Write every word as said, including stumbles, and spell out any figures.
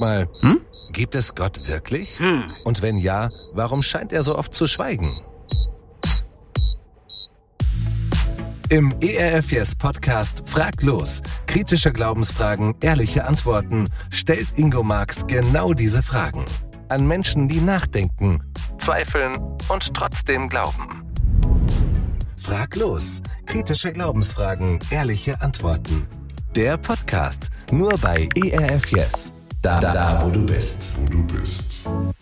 mal, Hm? gibt es Gott wirklich? Hm. Und wenn ja, warum scheint er so oft zu schweigen? Im E R F Yes Podcast Frag los. Kritische Glaubensfragen, ehrliche Antworten stellt Ingo Marx genau diese Fragen. An Menschen, die nachdenken, zweifeln und trotzdem glauben. Frag los. Kritische Glaubensfragen, ehrliche Antworten. Der Podcast nur bei E R F Yes. Da, da, wo du bist. Wo du bist.